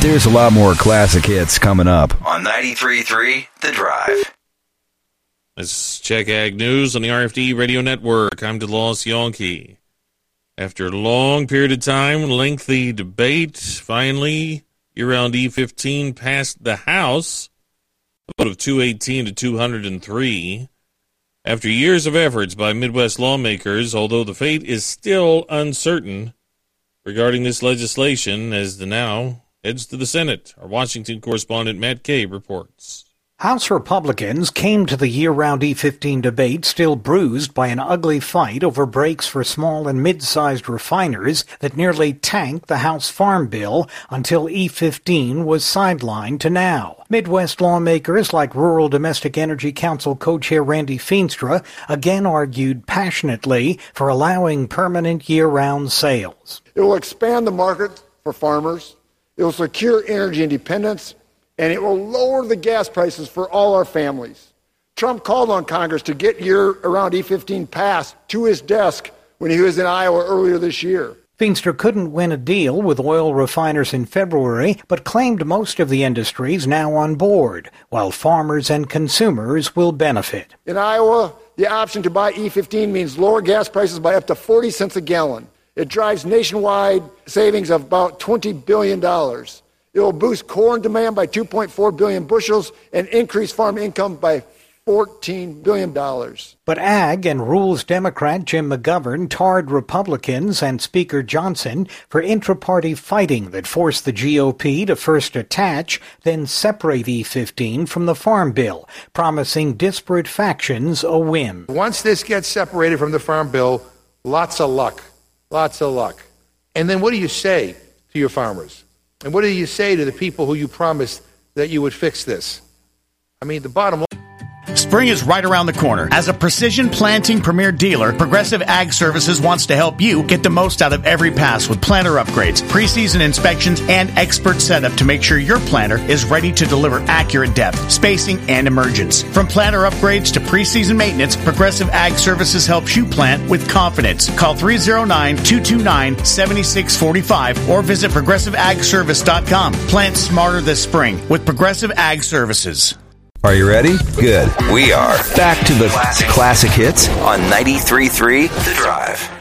There's a lot more classic hits coming up on 93.3 The Drive. Let's check Ag News on the RFD Radio Network. I'm DeLoss Yonke. After a long period of time, lengthy debate, finally, year-round E15 passed the House, a vote of 218 to 203. After years of efforts by Midwest lawmakers, although the fate is still uncertain regarding this legislation, as the now heads to the Senate. Our Washington correspondent Matt Kay reports. House Republicans came to the year-round E15 debate still bruised by an ugly fight over breaks for small and mid-sized refiners that nearly tanked the House Farm Bill until E15 was sidelined to now. Midwest lawmakers like Rural Domestic Energy Council co-chair Randy Feenstra again argued passionately for allowing permanent year-round sales. It will expand the market for farmers. It will secure energy independence, and it will lower the gas prices for all our families. Trump called on Congress to get year-round E15 passed to his desk when he was in Iowa earlier this year. Feenstra couldn't win a deal with oil refiners in February, but claimed most of the industry is now on board, while farmers and consumers will benefit. In Iowa, the option to buy E15 means lower gas prices by up to 40 cents a gallon. It drives nationwide savings of about $20 billion. It will boost corn demand by 2.4 billion bushels and increase farm income by $14 billion. But Ag and Rules Democrat Jim McGovern tarred Republicans and Speaker Johnson for intra-party fighting that forced the GOP to first attach, then separate E15 from the Farm Bill, promising disparate factions a win. Once this gets separated from the Farm Bill, lots of luck. Lots of luck. And then what do you say to your farmers? And what do you say to the people who you promised that you would fix this? I mean, the bottom line. Spring is right around the corner. As a precision planting premier dealer, Progressive Ag Services wants to help you get the most out of every pass with planter upgrades, preseason inspections, and expert setup to make sure your planter is ready to deliver accurate depth, spacing, and emergence. From planter upgrades to preseason maintenance, Progressive Ag Services helps you plant with confidence. Call 309-229-7645 or visit ProgressiveAgService.com. Plant smarter this spring with Progressive Ag Services. Are you ready? Good. We are. Back to the classic hits on 93.3 The Drive.